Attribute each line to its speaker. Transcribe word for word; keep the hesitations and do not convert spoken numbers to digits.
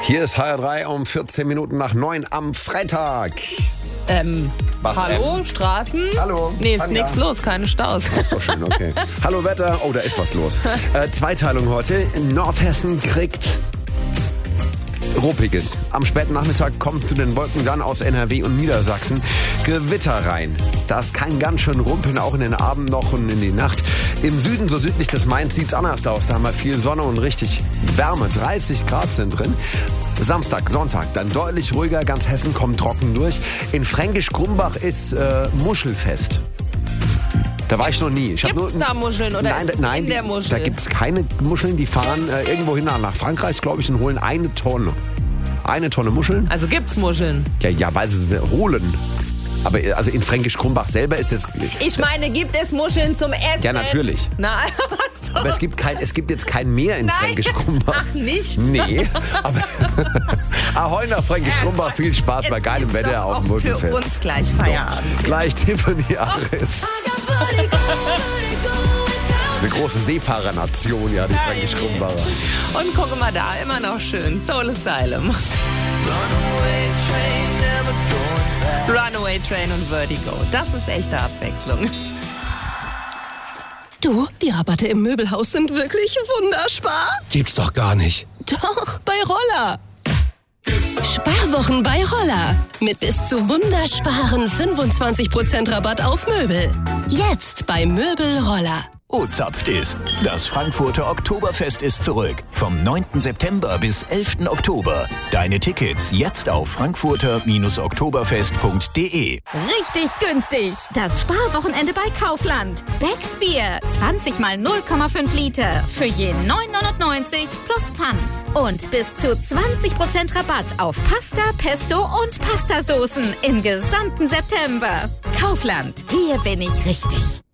Speaker 1: Hier ist H R drei um vierzehn Minuten nach neun am Freitag.
Speaker 2: Ähm,
Speaker 1: Was,
Speaker 2: hallo,
Speaker 1: ähm?
Speaker 2: Straßen?
Speaker 1: Hallo.
Speaker 2: Nee, ist
Speaker 1: Tanja.
Speaker 2: nichts los, keine Staus.
Speaker 1: Ach, so schön, okay. Hallo Wetter. Oh, da ist was los. Äh, Zweiteilung heute. Nordhessen kriegt Ruppiges. Am späten Nachmittag kommt zu den Wolken dann aus N R W und Niedersachsen Gewitter rein. Das kann ganz schön rumpeln, auch in den Abend noch und in die Nacht. Im Süden, so südlich des Mains, sieht's anders aus. Da haben wir viel Sonne und richtig Wärme. dreißig Grad sind drin. Samstag, Sonntag, dann deutlich ruhiger. Ganz Hessen kommt trocken durch. In Fränkisch-Grumbach ist äh, Muschelfest. Da war ich noch nie. Ich hab
Speaker 2: Gibt's
Speaker 1: nur,
Speaker 2: da Muscheln oder
Speaker 1: nein,
Speaker 2: ist es
Speaker 1: nein,
Speaker 2: in der
Speaker 1: die-
Speaker 2: Muschel?
Speaker 1: Da gibt's keine Muscheln. Die fahren äh, irgendwo hin nach Frankreich, glaube ich, und holen eine Tonne. Eine Tonne Muscheln.
Speaker 2: Also gibt's Muscheln.
Speaker 1: Ja, ja, weil sie sie holen. Aber äh, also in Fränkisch-Grumbach selber ist es...
Speaker 2: Ich meine, gibt es Muscheln zum Essen?
Speaker 1: Ja, natürlich.
Speaker 2: Na, was doch?
Speaker 1: Aber es gibt, kein, es gibt jetzt kein Meer in
Speaker 2: Nein.
Speaker 1: Fränkisch-Grumbach.
Speaker 2: Ach, nicht?
Speaker 1: Nee, aber Ahoi nach Fränkisch-Grumbach. Viel Spaß bei
Speaker 2: Es
Speaker 1: geilem
Speaker 2: ist
Speaker 1: Wetter
Speaker 2: doch
Speaker 1: auf dem
Speaker 2: auch
Speaker 1: Muschelfest.
Speaker 2: für uns gleich Feierabend.
Speaker 1: Gleich Tiffany Aris. Eine große Seefahrernation, ja, die Fränkisch-Grumbacher.
Speaker 2: Und gucke mal da, immer noch schön. Soul Asylum. Runaway Train und Vertigo. Das ist echte Abwechslung.
Speaker 3: Du, die Rabatte im Möbelhaus sind wirklich wunderspar.
Speaker 4: Gibt's doch gar nicht.
Speaker 3: Doch, bei Roller. Sparwochen bei Roller. Mit bis zu wundersparen fünfundzwanzig Prozent Rabatt auf Möbel. Jetzt bei Möbel Roller.
Speaker 5: O-Zapft ist. Das Frankfurter Oktoberfest ist zurück. Vom neunten September bis elften Oktober. Deine Tickets jetzt auf frankfurter oktoberfest punkt de.
Speaker 6: Richtig günstig. Das Sparwochenende bei Kaufland. Becks Bier. zwanzig mal null Komma fünf Liter. Für je neun neunundneunzig plus Pfand. Und bis zu zwanzig Prozent Rabatt auf Pasta, Pesto und Pastasoßen im gesamten September. Kaufland. Hier bin ich richtig.